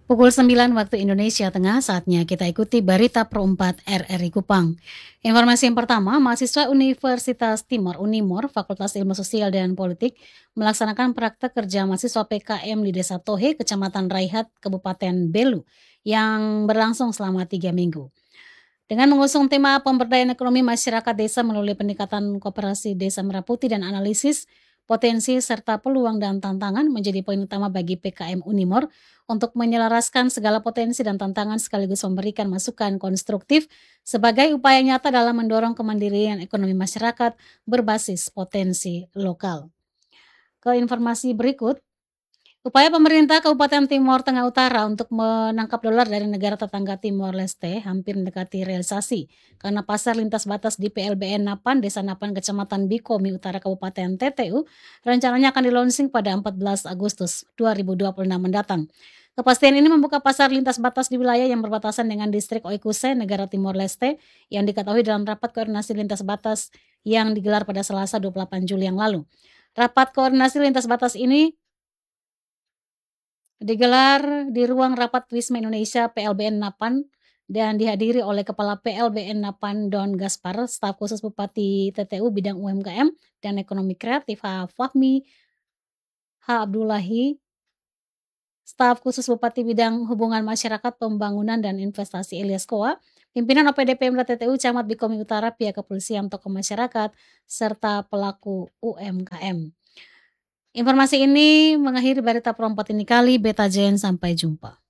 Pukul 9 waktu Indonesia Tengah, saatnya kita ikuti Berita Per 4 RRI Kupang. Informasi yang pertama, mahasiswa Universitas Timor Unimor, Fakultas Ilmu Sosial dan Politik, melaksanakan praktek kerja mahasiswa PKM di Desa Tohe, Kecamatan Raihat, Kabupaten Belu, yang berlangsung selama 3 minggu. Dengan mengusung tema pemberdayaan ekonomi masyarakat desa melalui peningkatan kooperasi desa merah putih dan analisis potensi serta peluang dan tantangan menjadi poin utama bagi PKM Unimor untuk menyelaraskan segala potensi dan tantangan sekaligus memberikan masukan konstruktif sebagai upaya nyata dalam mendorong kemandirian ekonomi masyarakat berbasis potensi lokal. Ke informasi berikut, upaya pemerintah Kabupaten Timor Tengah Utara untuk menangkap dolar dari negara tetangga Timor Leste hampir mendekati realisasi karena pasar lintas batas di PLBN Napan, Desa Napan, Kecamatan Bikomi Utara, Kabupaten TTU, rencananya akan dilonsing pada 14 Agustus 2026 mendatang. Kepastian ini membuka pasar lintas batas di wilayah yang berbatasan dengan distrik Oikuse, negara Timor Leste, yang diketahui dalam rapat koordinasi lintas batas yang digelar pada Selasa 28 Juli yang lalu. Rapat koordinasi lintas batas ini digelar di ruang rapat Wisma Indonesia PLBN Napan dan dihadiri oleh Kepala PLBN Napan Don Gaspar, Staf Khusus Bupati TTU Bidang UMKM dan Ekonomi Kreatif Fahmi Abdullahi, Staf Khusus Bupati Bidang Hubungan Masyarakat Pembangunan dan Investasi Ilyas Koa, pimpinan OPD Pemda TTU Camat Bikomi Utara, pihak kepolisian, tokoh masyarakat, serta pelaku UMKM. Informasi ini mengakhiri berita perempat ini kali. Beta Jen, sampai jumpa.